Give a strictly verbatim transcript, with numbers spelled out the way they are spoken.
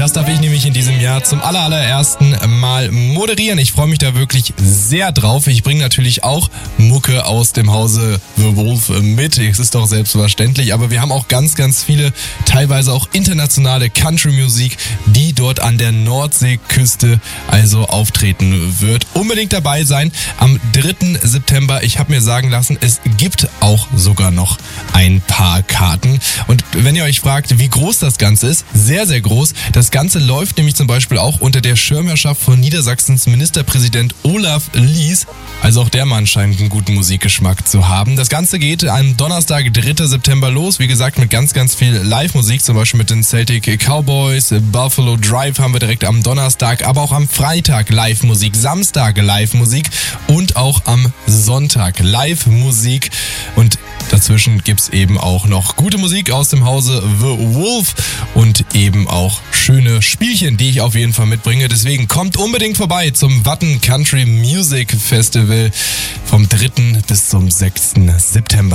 Das darf ich nämlich in diesem Jahr zum aller, allerersten Mal moderieren. Ich freue mich da wirklich sehr drauf. Ich bringe natürlich auch Mucke aus dem Hause The Wolf mit. Es ist doch selbstverständlich. Aber wir haben auch ganz, ganz viele, teilweise auch internationale Country-Musik, die dort an der Nordseeküste also auftreten wird. Unbedingt dabei sein am dritten September. Ich habe mir sagen lassen, es gibt auch sogar noch ein paar Karten. Und wenn ihr euch fragt, wie groß das Ganze ist, sehr, sehr groß. Das Ganze läuft nämlich zum Beispiel auch unter der Schirmherrschaft von Niedersachsens Ministerpräsident Olaf Lies. Also auch der Mann scheint einen guten Musikgeschmack zu haben. Das Ganze geht am Donnerstag, dritter September los. Wie gesagt, mit ganz, ganz viel Live-Musik, zum Beispiel mit den Celtic Cowboys, Buffalo Drive haben wir direkt am Donnerstag, aber auch am Freitag Live-Musik, Samstag Live-Musik und auch am Sonntag Live-Musik. Und dazwischen gibt's eben auch noch gute Musik aus dem Hause The Wolf und eben auch schöne Spielchen, die ich auf jeden Fall mitbringe. Deswegen kommt unbedingt vorbei zum Watten Country Music Festival vom dritten bis zum sechsten September.